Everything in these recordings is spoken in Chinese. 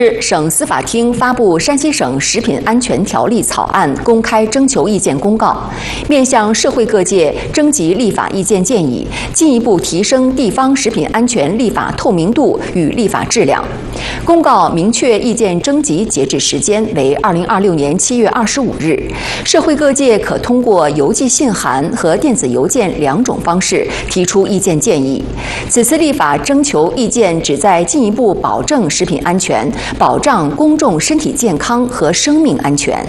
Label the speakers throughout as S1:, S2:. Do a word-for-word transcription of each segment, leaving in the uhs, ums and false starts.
S1: 省司法厅发布《山西省食品安全条例》草案公开征求意见公告，面向社会各界征集立法意见建议，进一步提升地方食品安全立法透明度与立法质量。公告明确意见征集截止时间为二零二六年七月二十五日，社会各界可通过邮寄信函和电子邮件两种方式提出意见建议。此次立法征求意见旨在进一步保证食品安全，保障公众身体健康和生命安全。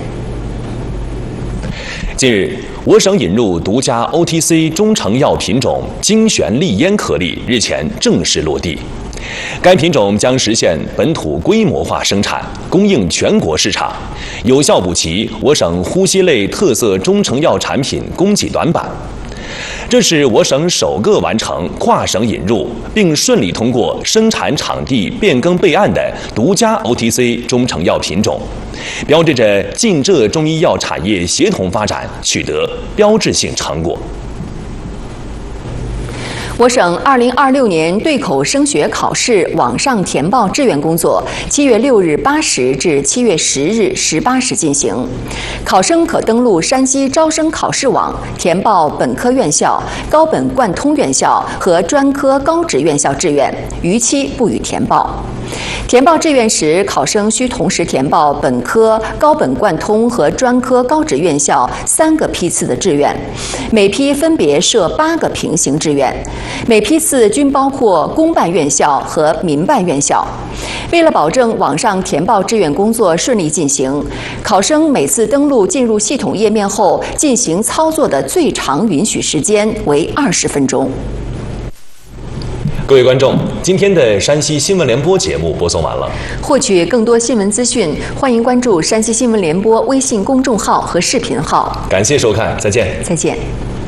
S2: 近日，我省引入独家 O T C 中成药品种精选利烟颗粒日前正式落地。该品种将实现本土规模化生产，供应全国市场，有效补齐我省呼吸类特色中成药产品供给短板。这是我省首个完成跨省引入并顺利通过生产场地变更备案的独家 O T C 中成药品种，标志着晋浙中医药产业协同发展取得标志性成果。
S1: 我省二零二六年对口升学考试网上填报志愿工作，七月六日八时至七月十日十八时进行。考生可登录山西招生考试网填报本科院校、高本贯通院校和专科高职院校志愿，逾期不予填报。填报志愿时，考生需同时填报本科、高本贯通和专科高职院校三个批次的志愿，每批分别设八个平行志愿，每批次均包括公办院校和民办院校。为了保证网上填报志愿工作顺利进行，考生每次登录进入系统页面后进行操作的最长允许时间为二十分钟。
S2: 各位观众，今天的山西新闻联播节目播送完了。
S1: 获取更多新闻资讯，欢迎关注山西新闻联播微信公众号和视频号。
S2: 感谢收看，再见。
S1: 再见。